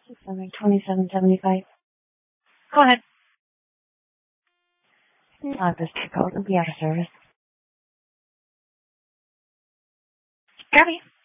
Summary 2775. Go ahead. Log this code. It'll be out of service. Gabby.